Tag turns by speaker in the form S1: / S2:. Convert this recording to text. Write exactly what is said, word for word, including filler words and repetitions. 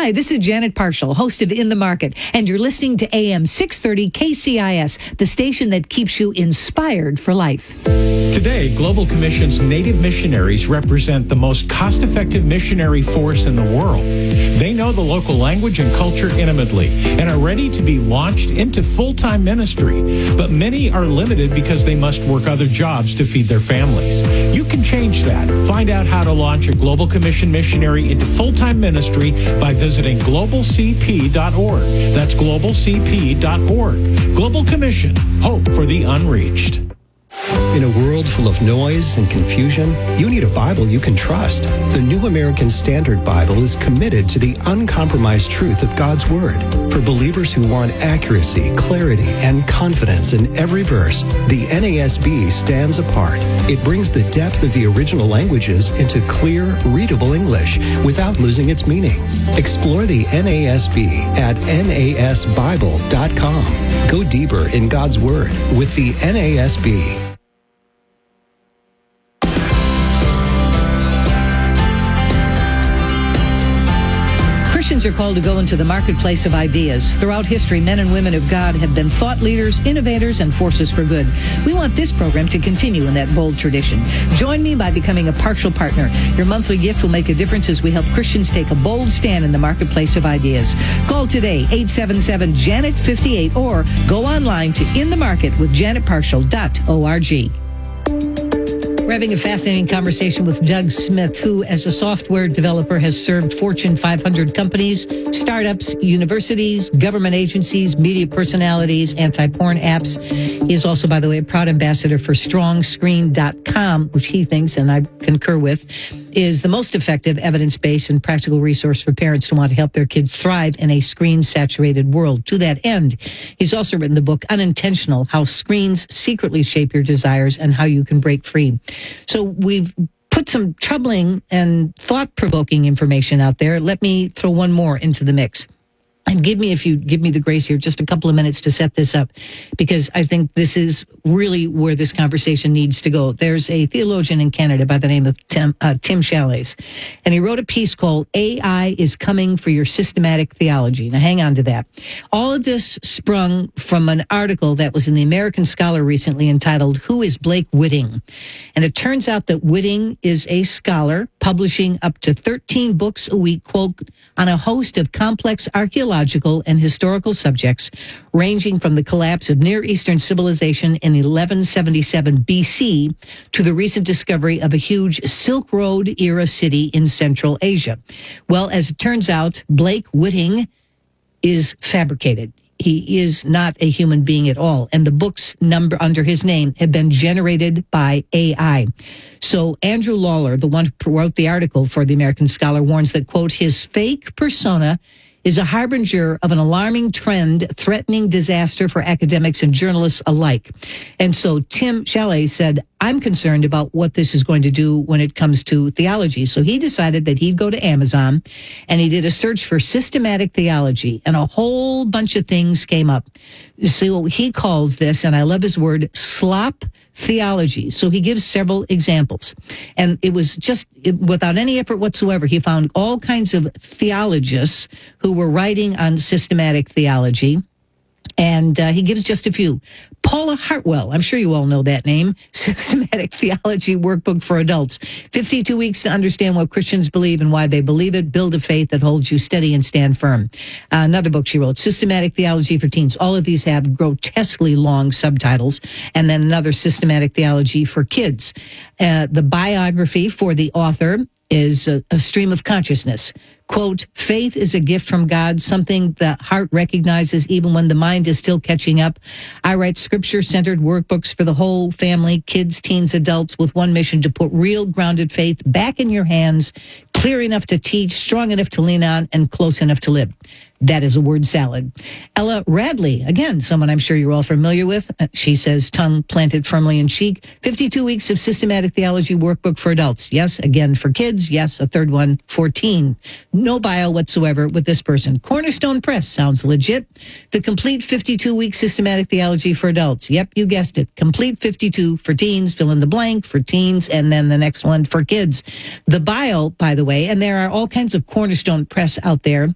S1: Hi, this is Janet Parshall, host of In the Market, and you're listening to A M six thirty K C I S, the station that keeps you inspired for life.
S2: Today, Global Commission's Native missionaries represent the most cost-effective missionary force in the world. They know the local language and culture intimately and are ready to be launched into full-time ministry. But many are limited because they must work other jobs to feed their families. You can change that. Find out how to launch a Global Commission missionary into full-time ministry by visiting global c p dot org. That's global c p dot org. Global Commission, hope for the unreached.
S3: In a world full of noise and confusion, you need a Bible you can trust. The New American Standard Bible is committed to the uncompromised truth of God's Word. For believers who want accuracy, clarity, and confidence in every verse, the N A S B stands apart. It brings the depth of the original languages into clear, readable English without losing its meaning. Explore the N A S B at N A S bible dot com. Go deeper in God's Word with the N A S B.
S1: Christians are called to go into the marketplace of ideas. Throughout history, men and women of God have been thought leaders, innovators, and forces for good. We want this program to continue in that bold tradition. Join me by becoming a partial partner. Your monthly gift will make a difference as we help Christians take a bold stand in the marketplace of ideas. Call today, eight seven seven, Janet fifty-eight, or go online to in the market with janet parshall dot org. We're having a fascinating conversation with Doug Smith, who, as a software developer, has served Fortune five hundred companies, startups, universities, government agencies, media personalities, anti-porn apps. He is also, by the way, a proud ambassador for strong screen dot com, which he thinks, and I concur with, is the most effective, evidence-based, and practical resource for parents who want to help their kids thrive in a screen-saturated world. To that end, he's also written the book Unintentional: How Screens Secretly Shape Your Desires and How You Can Break Free. So we've put some troubling and thought-provoking information out there. Let me throw one more into the mix. And give me, if you give me the grace here, just a couple of minutes to set this up, because I think this is really where this conversation needs to go. There's a theologian in Canada by the name of Tim, uh, Tim Challies, and he wrote a piece called A I is Coming for Your Systematic Theology. Now, hang on to that. All of this sprung from an article that was in the American Scholar recently entitled, Who is Blake Whitting? And it turns out that Whitting is a scholar publishing up to thirteen books a week, quote, on a host of complex archaeological and historical subjects, ranging from the collapse of Near Eastern civilization in eleven seventy-seven B C to the recent discovery of a huge Silk Road era city in Central Asia. Well, as it turns out, Blake Whitting is fabricated. He is not a human being at all. And the books number under his name have been generated by A I. So Andrew Lawler, the one who wrote the article for the American Scholar, warns that, quote, his fake persona is a harbinger of an alarming trend threatening disaster for academics and journalists alike. And so Tim Challies said, I'm concerned about what this is going to do when it comes to theology. So he decided that he'd go to Amazon and he did a search for systematic theology, and a whole bunch of things came up. So he calls this, and I love his word, slop theology. So he gives several examples. And it was just it, without any effort whatsoever, he found all kinds of theologists who were writing on systematic theology. And uh, he gives just a few. Paula Hartwell, I'm sure you all know that name, Systematic Theology Workbook for Adults. fifty-two weeks to understand what Christians believe and why they believe it. Build a faith that holds you steady and stand firm. Uh, another book she wrote, Systematic Theology for Teens. All of these have grotesquely long subtitles. And then another, Systematic Theology for Kids. Uh, the biography for the author is a, a stream of consciousness. Quote, faith is a gift from God, something the heart recognizes even when the mind is still catching up. I write scripture-centered workbooks for the whole family, kids, teens, adults, with one mission: to put real grounded faith back in your hands, clear enough to teach, strong enough to lean on, and close enough to live. That is a word salad. Ella Radley, again, someone I'm sure you're all familiar with. She says, tongue planted firmly in cheek. fifty-two weeks of systematic theology workbook for adults. Yes, again, for kids. Yes, a third one for teen. No bio whatsoever with this person. Cornerstone Press, sounds legit. The complete fifty-two week systematic theology for adults. Yep, you guessed it. Complete fifty-two for teens, fill in the blank for teens, and then the next one for kids. The bio, by the way, and there are all kinds of Cornerstone Press out there.